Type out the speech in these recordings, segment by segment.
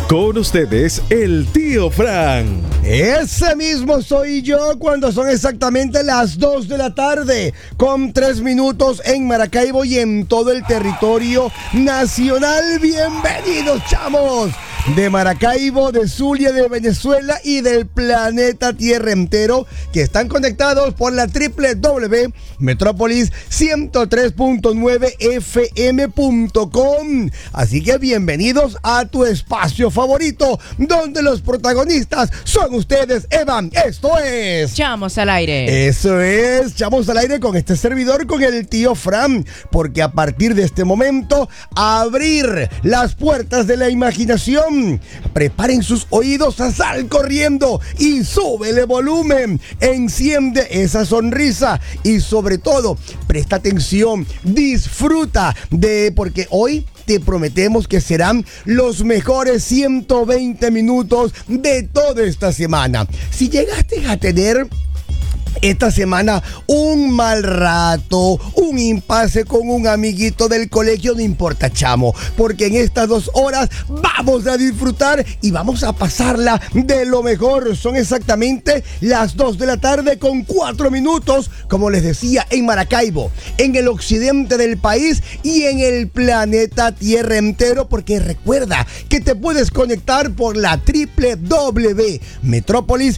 Con ustedes, el tío Fran. Ese mismo soy yo cuando son exactamente las 2 de la tarde, con 3 minutos en Maracaibo y en todo el territorio nacional. Bienvenidos, chamos, de Maracaibo, de Zulia, de Venezuela y del planeta Tierra entero, que están conectados por la www.metropolis103.9fm.com. Así que bienvenidos a tu espacio favorito, donde los protagonistas son ustedes, Evan. Esto es Chamos al Aire. Eso es, Chamos al Aire con este servidor, con el tío Fran, porque a partir de este momento, abrir las puertas de la imaginación. Preparen sus oídos, sal corriendo y súbele volumen. Enciende esa sonrisa y sobre todo, presta atención, disfruta porque hoy te prometemos que serán los mejores 120 minutos de toda esta semana. Si llegaste a tener esta semana un mal rato, un impasse con un amiguito del colegio, no importa, chamo, porque en estas 2 horas vamos a disfrutar y vamos a pasarla de lo mejor. Son exactamente las 2 de la tarde con 4 minutos, como les decía, en Maracaibo, en el occidente del país y en el planeta Tierra entero, porque recuerda que te puedes conectar por la www.metropolis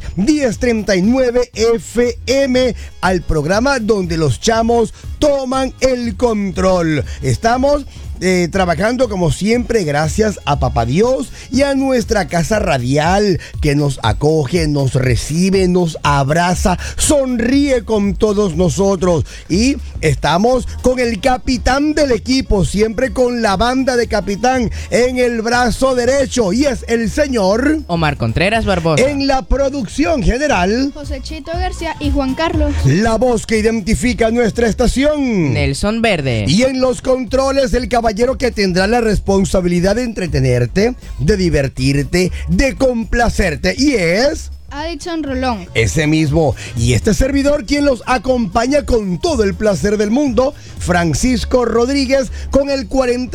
1039 FM al programa donde los chamos toman el control. Estamos trabajando como siempre gracias a Papá Dios y a nuestra casa radial que nos acoge, nos recibe, nos abraza, sonríe con todos nosotros. Y estamos con el capitán del equipo, siempre con la banda de capitán en el brazo derecho, y es el señor Omar Contreras Barbosa. En la producción general, José Chito García y Juan Carlos. La voz que identifica nuestra estación, Nelson Verde. Y en los controles, el caballero que tendrá la responsabilidad de entretenerte, de divertirte, de complacerte, y es Adixon Rolón. ese mismo. Y este servidor, quien los acompaña con todo el placer del mundo, Francisco Rodríguez, con el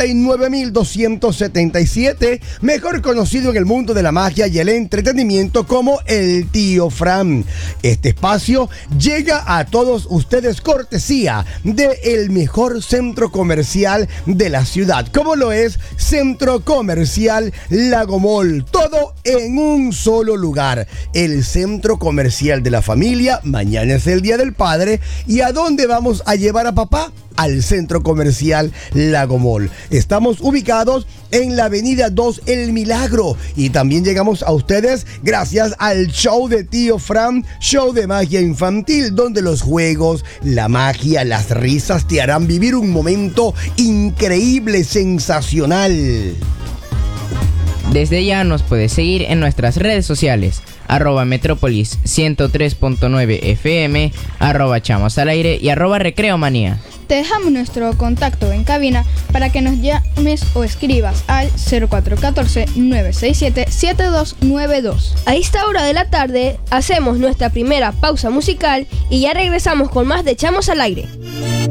49277, mejor conocido en el mundo de la magia y el entretenimiento como el tío Fran. Este espacio llega a todos ustedes cortesía de el mejor centro comercial de la ciudad, como lo es Centro Comercial Lago Mall. Todo en un solo lugar. El centro comercial de la familia. Mañana es el Día del Padre. ¿Y a dónde vamos a llevar a papá? Al Centro Comercial Lago Mall. Estamos ubicados en la avenida 2 El Milagro, y también llegamos a ustedes gracias al show de tío Fran, show de magia infantil, donde los juegos, la magia, las risas te harán vivir un momento increíble, sensacional. Desde ya nos puedes seguir en nuestras redes sociales, @Metrópolis 103.9 FM, @Chamos al Aire y @Recreomanía. Te dejamos nuestro contacto en cabina para que nos llames o escribas al 0414-967-7292. A esta hora de la tarde hacemos nuestra primera pausa musical y ya regresamos con más de Chamos al Aire.